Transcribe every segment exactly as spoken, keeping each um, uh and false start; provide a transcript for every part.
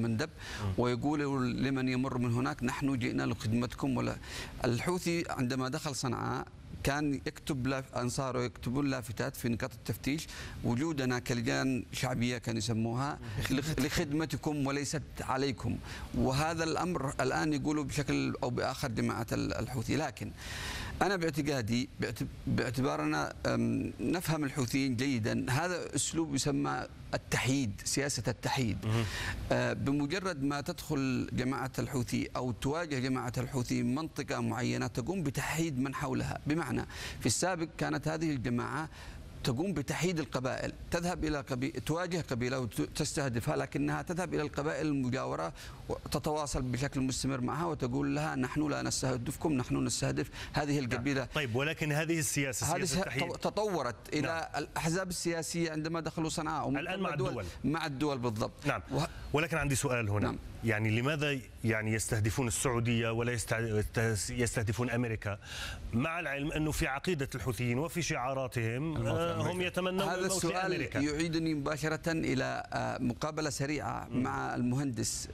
المندب ويقول لمن يمر من هناك نحن جئنا لخدمتكم. ولا الحوثي عندما دخل صنعاء كان يكتب أنصاره يكتبون لافتات في نقاط التفتيش وجودنا كلجان شعبية كانوا يسموها لخدمتكم وليست عليكم. وهذا الأمر الآن يقولوا بشكل أو بآخر جماعة الحوثي. لكن أنا باعتقادي باعتبارنا نفهم الحوثيين جيدا، هذا أسلوب يسمى التحييد، سياسة التحييد. بمجرد ما تدخل جماعة الحوثي أو تواجه جماعة الحوثي منطقة معينة تقوم بتحييد من حولها. بمعنى في السابق كانت هذه الجماعة تقوم بتحييد القبائل، تذهب إلى قبيلة تواجه قبيلة وتستهدفها، لكنها تذهب إلى القبائل المجاورة وتتواصل بشكل مستمر معها وتقول لها نحن لا نستهدفكم، نحن نستهدف هذه القبيلة. طيب ولكن هذه السياسة هذه سياسة التحييد تطورت إلى نعم. الأحزاب السياسية عندما دخلوا صنعاء الآن مع الدول. الدول مع الدول بالضبط. نعم. ولكن عندي سؤال هنا. نعم. يعني لماذا يعني يستهدفون السعودية ولا يستهدفون أمريكا، مع العلم أنه في عقيدة الحوثيين وفي شعاراتهم هم يتمنون هذا الموت لأمريكا؟ السؤال يعيدني مباشرة إلى مقابلة سريعة م. مع المهندس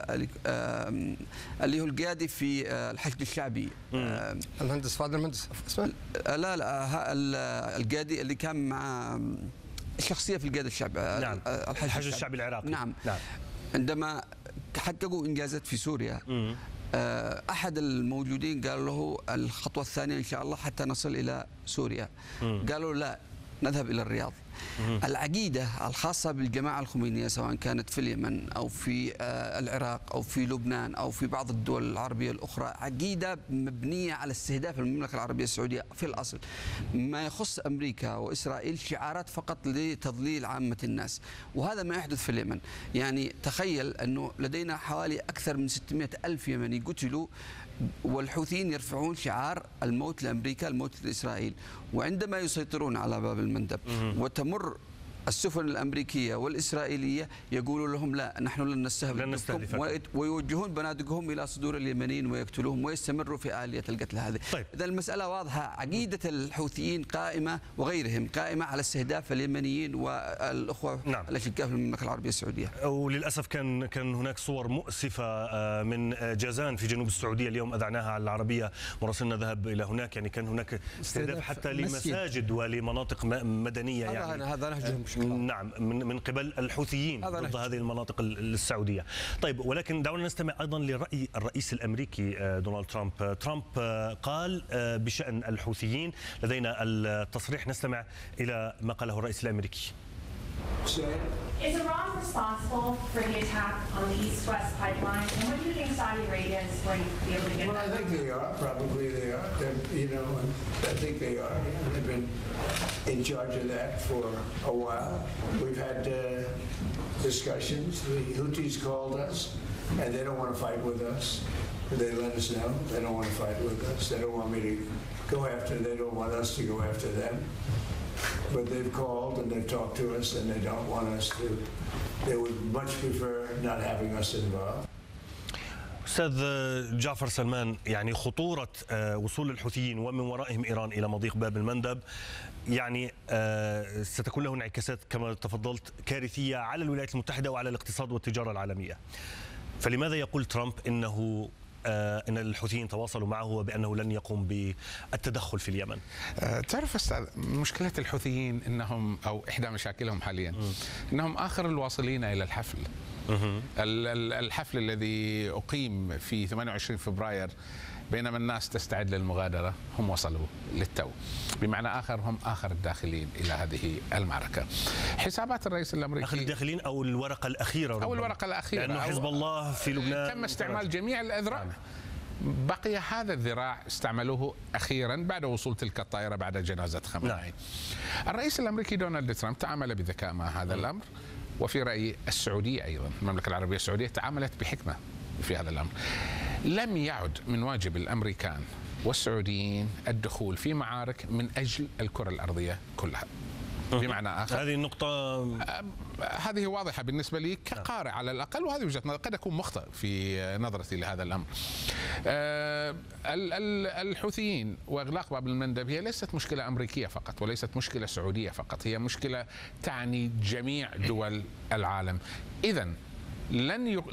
اللي هو القيادي في الحشد الشعبي، المهندس فاضل المهندس اسمه؟ لا لا القيادي اللي كان مع الشخصية في القيادة الشعبي. نعم. الحشد الشعبي, الشعبي العراقي. نعم. نعم. عندما تحققوا إنجازات في سوريا م. أحد الموجودين قال له الخطوة الثانية إن شاء الله حتى نصل إلى سوريا. م. قالوا لا، نذهب إلى الرياض. مم. العقيدة الخاصة بالجماعة الخمينية سواء كانت في اليمن أو في العراق أو في لبنان أو في بعض الدول العربية الأخرى عقيدة مبنية على استهداف المملكة العربية السعودية في الأصل. ما يخص أمريكا وإسرائيل شعارات فقط لتضليل عامة الناس، وهذا ما يحدث في اليمن. يعني تخيل أنه لدينا حوالي أكثر من ستمائة ألف يمني قتلوا والحوثيين يرفعون شعار الموت لأمريكا، الموت لإسرائيل. وعندما يسيطرون على باب المندب وتمر السفن الأمريكية والإسرائيلية يقولوا لهم لا، نحن لن نستهدفكم، ويوجهون بنادقهم إلى صدور اليمنيين ويقتلوهم ويستمروا في آلية القتل هذه. طيب. إذا المسألة واضحة، عقيدة الحوثيين قائمة وغيرهم قائمة على استهداف اليمنيين والأخوة نعم. الأشقاء في المملكة العربية السعودية. وللأسف كان كان هناك صور مؤسفة من جازان في جنوب السعودية اليوم أذعناها على العربية، مراسلنا ذهب إلى هناك. يعني كان هناك استهداف حتى لمساجد ولمناطق مدنية. يعني هذا نهجهم نعم من من قبل الحوثيين ضد هذه المناطق السعودية. طيب ولكن دعونا نستمع أيضا لرأي الرئيس الأمريكي دونالد ترامب. ترامب قال بشأن الحوثيين، لدينا التصريح، نستمع إلى ما قاله الرئيس الأمريكي. Is Iran responsible for the attack on the East-West pipeline? And what do you think Saudi Arabia is going to be able to get? Well, I think they are. Probably they are. They're, you know, I think they are. They've been in charge of that for a while. We've had uh, discussions. The Houthis called us, and they don't want to fight with us. They let us know they don't want to fight with us. They don't want me to go after. They don't want us to go after them. But they've called and they've talked to us and they don't want us to. They would much prefer not having us involved. أستاذ جعفر سلمان، يعني خطورة وصول الحوثيين ومن ورائهم إيران إلى مضيق باب المندب يعني ستكون له انعكاسات كما تفضلت كارثية على الولايات المتحدة وعلى الاقتصاد والتجارة العالمية. فلماذا يقول ترامب إنه أن الحوثيين تواصلوا معه وبأنه لن يقوم بالتدخل في اليمن؟ تعرف أستاذ، مشكلة الحوثيين أنهم أو إحدى مشاكلهم حاليا م. أنهم آخر الواصلين إلى الحفل. الحفل الذي أقيم في ثمانية وعشرين فبراير بينما الناس تستعد للمغادرة هم وصلوا للتو، بمعنى آخر هم آخر الداخلين إلى هذه المعركة. حسابات الرئيس الأمريكي آخر الداخلين أو الورقة الأخيرة ربما. أو الورقة الأخيرة لأنه حزب الله في لبنان تم استعمال جميع الأذرع. بقي هذا الذراع استعملوه أخيرا بعد وصول تلك الطائرة بعد جنازة خامنئي. الرئيس الأمريكي دونالد ترامب تعامل بذكاء مع هذا الأمر، وفي رأيي السعودية أيضا، المملكة العربية السعودية تعاملت بحكمة في هذا الأمر. لم يعد من واجب الأمريكان والسعوديين الدخول في معارك من أجل الكرة الأرضية كلها. بمعنى آخر هذه النقطة هذه واضحة بالنسبة لي كقارئ على الأقل، وهذه وجهة نظر قد أكون مخطئ في نظرتي لهذا الأمر. الحوثيين وإغلاق باب المندب هي ليست مشكلة أمريكية فقط وليست مشكلة سعودية فقط، هي مشكلة تعني جميع دول العالم. إذن لن